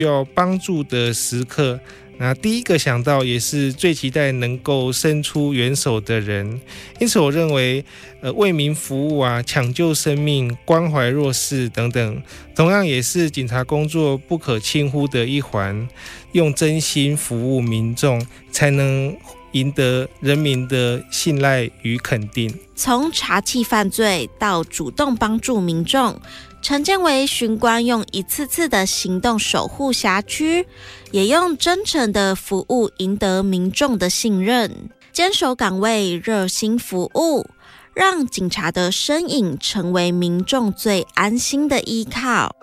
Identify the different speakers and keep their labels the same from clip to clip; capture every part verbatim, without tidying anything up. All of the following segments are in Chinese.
Speaker 1: 要帮助的时刻，那第一个想到也是最期待能够伸出援手的人。因此我认为呃，为民服务啊，抢救生命，关怀弱势等等，同样也是警察工作不可轻忽的一环。用真心服务民众，才能赢得人民的信赖与肯定。
Speaker 2: 从查缉犯罪到主动帮助民众，陈建维巡官用一次次的行动守护辖区，也用真诚的服务赢得民众的信任，坚守岗位，热心服务，让警察的身影成为民众最安心的依靠。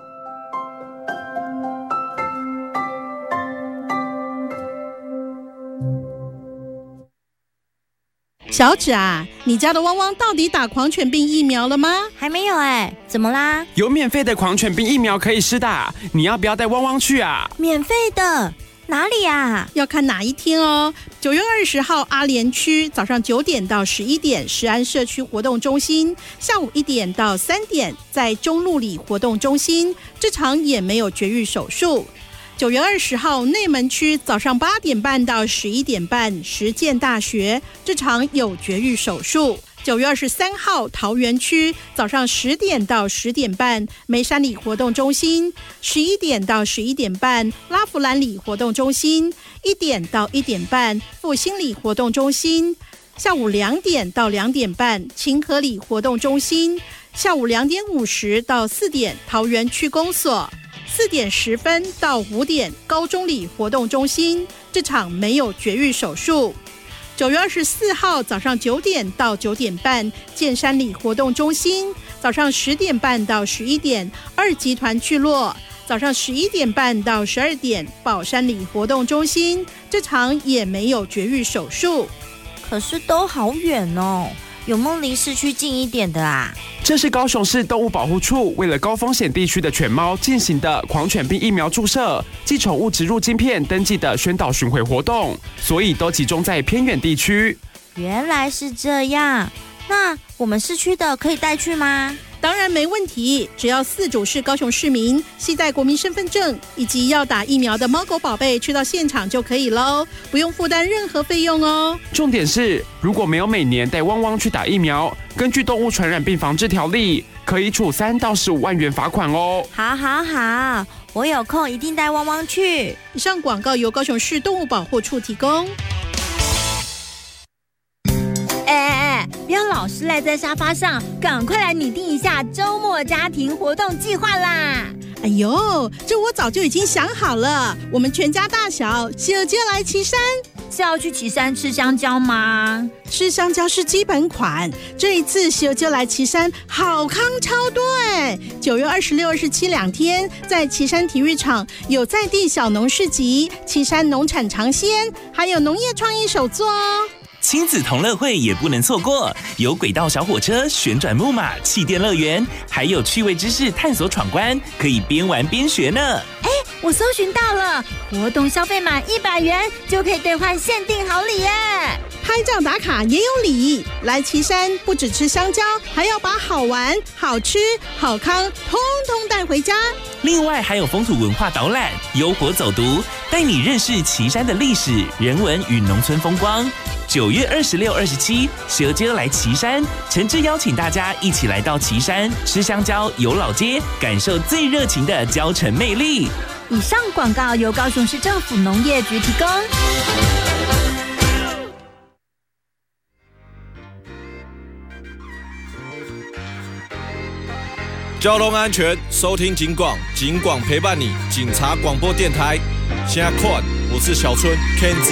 Speaker 3: 小芷啊，你家的汪汪到底打狂犬病疫苗了吗？
Speaker 4: 还没有哎、欸，怎么啦？
Speaker 5: 有免费的狂犬病疫苗可以施打，你要不要带汪汪去啊？
Speaker 4: 免费的？哪里啊？
Speaker 3: 要看哪一天哦。九月二十号，阿莲区早上九点到十一点，石安社区活动中心；下午一点到三点，在中路里活动中心。这场也没有绝育手术。九月二十号，内门区早上八点半到十一点半，实践大学这场有绝育手术。九月二十三号，桃园区早上十点到十点半，梅山里活动中心；十一点到十一点半，拉弗兰里活动中心；一点到一点半，复兴里活动中心；下午两点到两点半，清河里活动中心；下午两点五十到四点，桃园区公所。四点十分到五点，高中里活动中心，这场没有绝育手术。九月二十四号早上九点到九点半，剑山里活动中心；早上十点半到十一点，二集团聚落；早上十一点半到十二点，宝山里活动中心，这场也没有绝育手术。
Speaker 4: 可是都好远哦，有没有离市区近一点的啊？
Speaker 5: 这是高雄市动物保护处为了高风险地区的犬猫进行的狂犬病疫苗注射及宠物植入晶片登记的宣导巡回活动，所以都集中在偏远地区。
Speaker 4: 原来是这样，那我们市区的可以带去吗？
Speaker 3: 当然没问题，只要饲主是高雄市民，携带国民身份证以及要打疫苗的猫狗宝贝去到现场就可以咯，不用负担任何费用哦。
Speaker 5: 重点是，如果没有每年带汪汪去打疫苗，根据动物传染病防治条例，可以处三到十五万元罚款哦。
Speaker 4: 好好好，我有空一定带汪汪去。
Speaker 3: 以上广告由高雄市动物保护处提供。
Speaker 6: 哎哎哎，不要老是赖在沙发上，赶快来拟定一下周末家庭活动计划啦！
Speaker 3: 哎呦，这我早就已经想好了，我们全家大小喜儿就来旗山。
Speaker 6: 是要去旗山吃香蕉吗？
Speaker 3: 吃香蕉是基本款，这一次喜儿就来旗山好康超多哎！九月二十六、二十七两天，在旗山体育场有在地小农市集、旗山农产尝鲜，还有农业创意手作哦。
Speaker 7: 亲子同乐会也不能错过，有轨道小火车、旋转木马、气垫乐园，还有趣味知识探索闯关，可以边玩边学呢。
Speaker 6: 哎，我搜寻到了，活动消费满一百元就可以兑换限定好礼耶！
Speaker 3: 拍照打卡也有礼，来旗山不只吃香蕉，还要把好玩、好吃、好康通通带回家。
Speaker 7: 另外还有风土文化导览、优活走读，带你认识旗山的历史、人文与农村风光。九月二十六、二十七，蛇街来旗山，诚挚邀请大家一起来到旗山吃香蕉、游老街，感受最热情的蕉城魅力。
Speaker 6: 以上广告由高雄市政府农业局提供。
Speaker 8: 交通安全，收听警广，警广陪伴你，警察广播电台。现在看，我是小春 Kenzy。